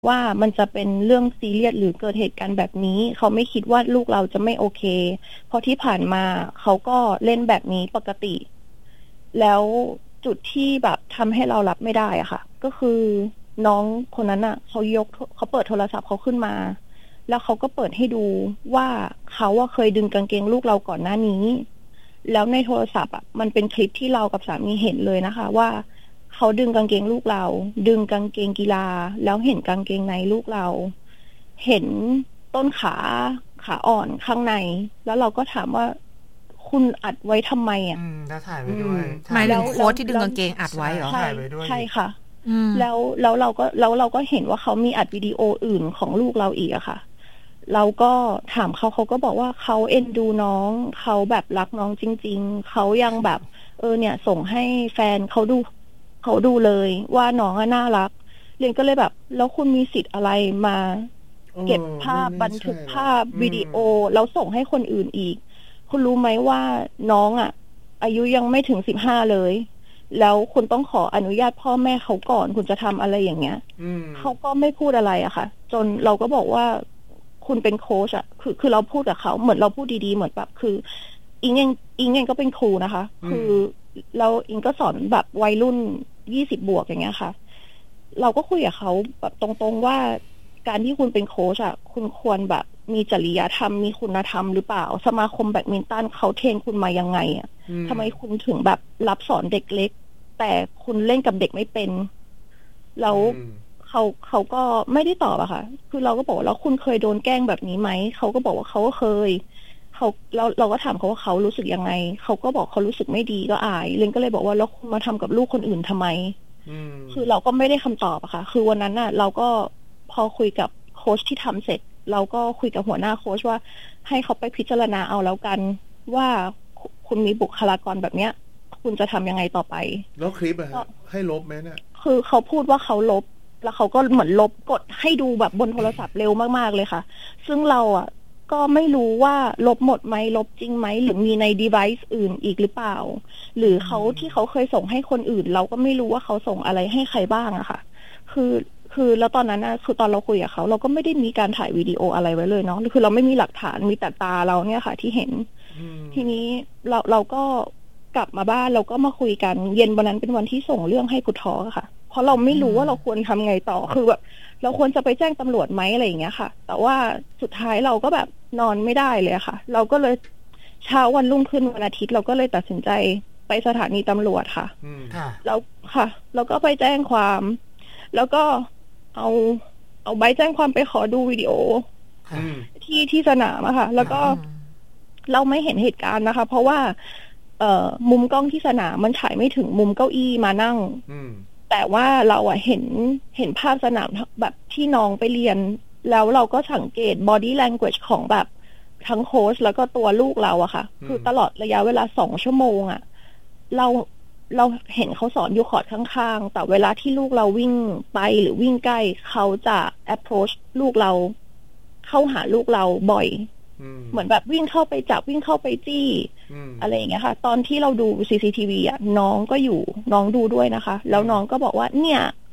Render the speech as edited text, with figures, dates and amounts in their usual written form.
ว่ามันจะเป็นเรื่องซีเรียสหรือเกิดเหตุการณ์แบบนี้เขาไม่คิดว่าลูกเราจะไม่โอเคเพราะที่ผ่านมาเขาก็เล่นแบบนี้ปกติแล้วจุดที่แบบทำให้เรารับไม่ได้อะค่ะก็คือน้องคนนั้นอะเขาเปิดโทรศัพท์เขาขึ้นมาแล้วเขาก็เปิดให้ดูว่าเขาเคยดึงกางเกงลูกเราก่อนหน้านี้แล้วในโทรศัพท์อะมันเป็นคลิปที่เรากับสามีเห็นเลยนะคะว่าเขาดึงกางเกงลูกเราดึงกางเกงกีฬาแล้วเห็นกางเกงในลูกเราเห็นต้นขาอ่อนข้างในแล้วเราก็ถามว่าคุณอัดไว้ทำไมอ่ะแล้วถ่ายไว้ด้วยหมายถึงโค้ดที่ดึงกางเกงอัดไว้เหรอถ่ายไว้ด้วยใช่ค่ะแล้วเราก็เห็นว่าเขามีอัดวิดีโออื่นของลูกเราอีกอะค่ะเราก็ถามเขาก็บอกว่าเขาเอ็นดูน้องเขาแบบรักน้องจริงๆเขายังแบบเนี่ยส่งให้แฟนเขาดูเลยว่าน้องน่ารักเรียนก็เลยแบบแล้วคุณมีสิทธิ์อะไรมาเก็บภาพบันทึกภาพวิดีโอแล้วส่งให้คนอื่นอีกคุณรู้ไหมว่าน้องอายุยังไม่ถึง15เลยแล้วคุณต้องขออนุญาตพ่อแม่เขาก่อนคุณจะทำอะไรอย่างเงี้ยเขาก็ไม่พูดอะไรอะค่ะจนเราก็บอกว่าคุณเป็นโค้ชอะคือเราพูดกับเขาเหมือนเราพูดดีๆเหมือนแบบคืออิงเองก็เป็นครูนะคะคือเราอิงก็สอนแบบวัยรุ่น20บวกอย่างเงี้ยค่ะเราก็คุยกับเขาแบบตรงๆว่าการที่คุณเป็นโค้ชอะคุณควรแบบมีจริยธรรมมีคุณธรรมหรือเปล่าสมาคมแบดมินตันเขาเทรนคุณมายังไงอะทำไมคุณถึงแบบรับสอนเด็กเล็กแต่คุณเล่นกับเด็กไม่เป็นแล้วเขาก็ไม่ได้ตอบอะค่ะคือเราก็บอกว่าแล้วคุณเคยโดนแกล้งแบบนี้ไหมเขาก็บอกว่าเขาก็เคยเราก็ถามเขาว่าเขารู้สึกยังไงเขาก็บอกเขารู้สึกไม่ดีก็อายเลนก็เลยบอกว่าแล้วคุณมาทำกับลูกคนอื่นทำไมคือเราก็ไม่ได้คำตอบอะค่ะคือวันนั้นน่ะเราก็พอคุยกับโค้ชที่ทำเสร็จเราก็คุยกับหัวหน้าโค้ชว่าให้เขาไปพิจารณาเอาแล้วกันว่าคุณมีบุคลากรแบบเนี้ยคุณจะทำยังไงต่อไปแล้วคลิปอะให้ลบไหมเนี่ยคือเขาพูดว่าเขาลบแล้วเขาก็เหมือนลบกดให้ดูแบบบนโทรศัพท์เร็วมากๆเลยค่ะซึ่งเราก็ไม่รู้ว่าลบหมดไหมลบจริงไหมหรือมีใน device อื่นอีกหรือเปล่าหรือเขาที่เขาเคยส่งให้คนอื่นเราก็ไม่รู้ว่าเขาส่งอะไรให้ใครบ้างอะค่ะคือแล้วตอนนั้นคือตอนเราคุยกับเขาเราก็ไม่ได้มีการถ่ายวิดีโออะไรไว้เลยเนาะคือเราไม่มีหลักฐานมีแต่ตาเราเนี่ยค่ะที่เห็นทีนี้เราก็กลับมาบ้านเราก็มาคุยกันเย็นวันนั้นเป็นวันที่ส่งเรื่องให้กุทอค่ะเพราะเราไม่รู้ว่าเราควรทำไงต่อคือแบบเราควรจะไปแจ้งตำรวจไหมอะไรอย่างเงี้ยค่ะแต่ว่าสุดท้ายเราก็แบบนอนไม่ได้เลยค่ะเราก็เลยเช้าวันรุ่งขึ้นวันอาทิตย์เราก็เลยตัดสินใจไปสถานีตำรวจค่ะแล้วค่ะเราก็ไปแจ้งความแล้วก็เอาใบแจ้งความไปขอดูวิดีโอที่สนามอะค่ะแล้วก็เราไม่เห็นเหตุการณ์นะคะเพราะว่ามุมกล้องที่สนามมันฉายไม่ถึงมุมเก้าอี้มานั่งแต่ว่าเราเห็นภาพสนามแบบที่น้องไปเรียนแล้วเราก็สังเกต body language ของแบบทั้งโค้ชแล้วก็ตัวลูกเราอะค่ะคือตลอดระยะเวลา2 ชั่วโมงอะเราเห็นเขาสอนอยู่คอร์ดข้างๆแต่เวลาที่ลูกเราวิ่งไปหรือวิ่งใกล้เขาจะ approach ลูกเราเข้าหาลูกเราบ่อยเหมือนแบบวิ่งเข้าไปจับวิ่งเข้าไปจี้อะไรอย่างเงี้ยค่ะตอนที่เราดู CCTV น้องก็อยู่น้องดูด้วยนะคะแล้วน้องก็บอกว่าเนี่ย